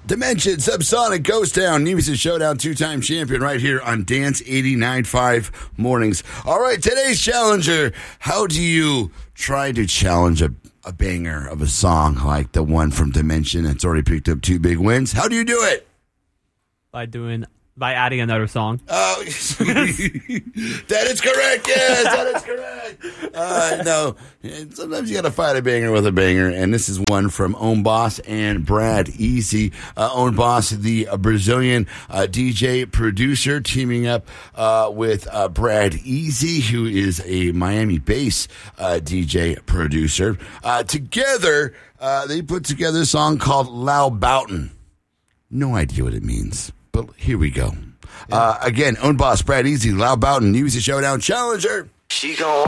Dimension, Subsonic, Ghost Town, Nevis' Showdown, two-time champion right here on Dance 89.5 mornings. All right, today's challenger. How do you try to challenge a banger of a song like the one from Dimension that's already picked up 2 big wins? How do you do it? By adding another song. Oh, that is correct. Yes, that is correct. No, sometimes you got to fight a banger with a banger, and this is one from Own Boss and Brad Easy. Own Boss, the Brazilian DJ producer, teaming up with Brad Easy, who is a Miami-based DJ producer. Together, they put together a song called Loud Boutin'. No idea what it means. But here we go. Again, Own Boss, Brad Easy, Loud Boutin', Nevis' Showdown challenger. She gon'